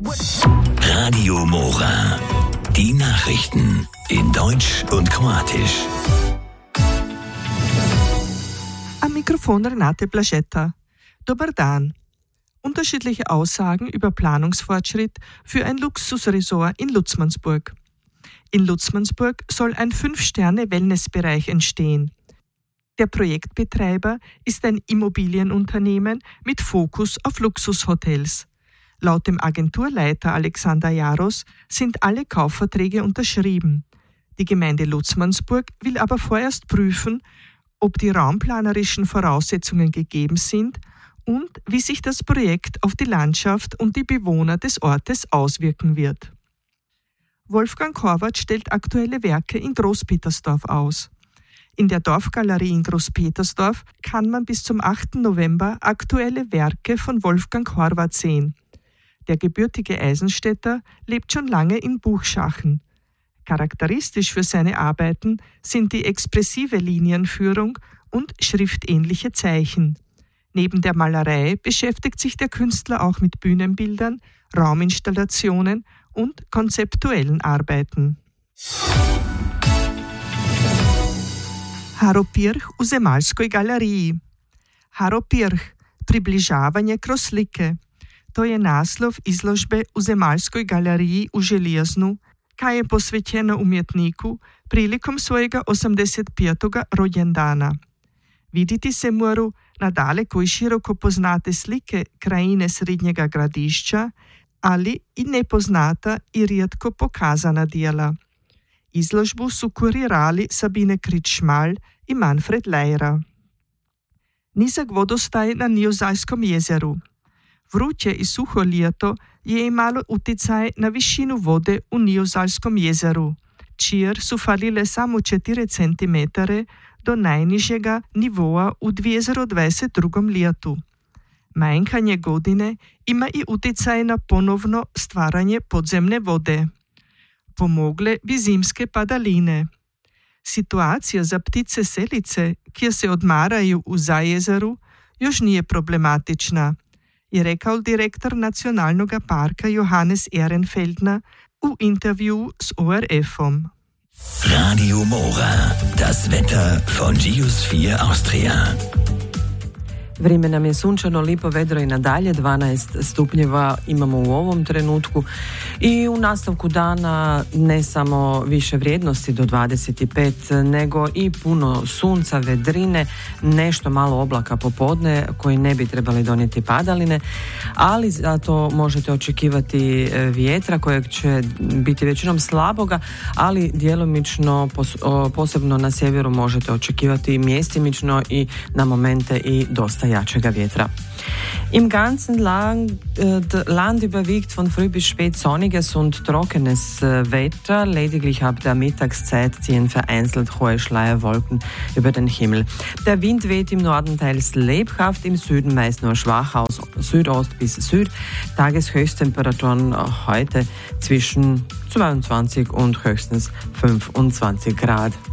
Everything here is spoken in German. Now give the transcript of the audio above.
Radio Mora. Die Nachrichten in Deutsch und Kroatisch. Am Mikrofon Renate Blaschetta. Dobar dan. Unterschiedliche Aussagen über Planungsfortschritt für ein Luxusresort in Lutzmannsburg. In Lutzmannsburg soll ein 5-Sterne-Wellnessbereich entstehen. Der Projektbetreiber ist ein Immobilienunternehmen mit Fokus auf Luxushotels. Laut dem Agenturleiter Alexander Jaros sind alle Kaufverträge unterschrieben. Die Gemeinde Lutzmannsburg will aber vorerst prüfen, ob die raumplanerischen Voraussetzungen gegeben sind und wie sich das Projekt auf die Landschaft und die Bewohner des Ortes auswirken wird. Wolfgang Horvath stellt aktuelle Werke in Großpetersdorf aus. In der Dorfgalerie in Großpetersdorf kann man bis zum 8. November aktuelle Werke von Wolfgang Horvath sehen. Der gebürtige Eisenstädter lebt schon lange in Buchschachen. Charakteristisch für seine Arbeiten sind die expressive Linienführung und schriftähnliche Zeichen. Neben der Malerei beschäftigt sich der Künstler auch mit Bühnenbildern, Rauminstallationen und konzeptuellen Arbeiten. Haropirh u Zemaljskoj galeriji. Haropirh, približavanje kroz slike. To je naslov izložbe u Zemaljskoj galeriji u Željeznu, kaj je posvećena umjetniku prilikom svojega 85. rođendana. Viditi se moru na daleko i široko poznate slike krajine Srednjega gradišća, ali i nepoznata i rijetko pokazana dijela. Izložbu su kurirali Sabine Kritschmal i Manfred Lejra. Nizak vodostaj na Nijozalskom jezeru. Vruće i suho ljeto je imalo utjecaj na višinu vode u Nijozalskom jezeru, čir su falile samo 4 cm do najnižjega nivoa u 2022. ljetu. Manjkanje godine ima i utjecaj na ponovno stvaranje podzemne vode. Pomogle bi zimske padaline. Situacija za ptice selice, ki se odmaraju u zajezeru, još nije problematična, je rekao direktor Nacionalnog parka Johannes Ehrenfeldner u intervju s ORF-om. Radio Mora. Das Wetter von Geosphere Austria. Vrijeme nam je sunčano, lipo vedro i nadalje, 12 stupnjeva imamo u ovom trenutku i u nastavku dana ne samo više vrijednosti do 25, nego i puno sunca, vedrine, nešto malo oblaka popodne koji ne bi trebali donijeti padaline, ali zato možete očekivati vjetra kojeg će biti većinom slaboga, ali djelomično, posebno na sjeveru možete očekivati mjestimično i na momente i dosta jačega vjetra. Im ganzen Land überwiegt von früh bis spät sonniges und trockenes Wetter. Lediglich ab der Mittagszeit ziehen vereinzelt hohe Schleierwolken über den Himmel. Der Wind weht im Norden teils lebhaft, im Süden meist nur schwach aus Südost bis Süd. Tageshöchsttemperaturen heute zwischen 22 und höchstens 25 Grad.